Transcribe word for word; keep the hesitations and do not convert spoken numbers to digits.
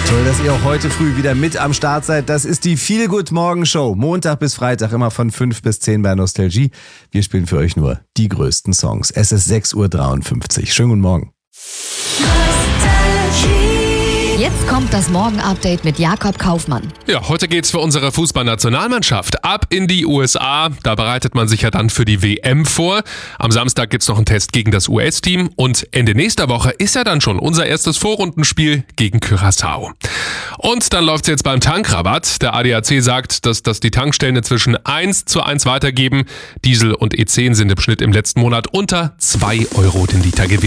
Toll, dass ihr auch heute früh wieder mit am Start seid. Das ist die Feel-Good-Morgen-Show. Montag bis Freitag immer von fünf bis zehn bei Nostalgie. Wir spielen für euch nur die größten Songs. Es ist sechs Uhr dreiundfünfzig. Schönen guten Morgen. Jetzt kommt das Morgen-Update mit Jakob Kaufmann. Ja, heute geht's für unsere Fußballnationalmannschaft ab in die U S A. Da bereitet man sich ja dann für die W M vor. Am Samstag gibt's noch einen Test gegen das U S-Team. Und Ende nächster Woche ist ja dann schon unser erstes Vorrundenspiel gegen Curaçao. Und dann läuft's jetzt beim Tankrabatt. Der A D A C sagt, dass das die Tankstellen inzwischen eins zu eins weitergeben. Diesel und E zehn sind im Schnitt im letzten Monat unter zwei Euro den Liter gewesen.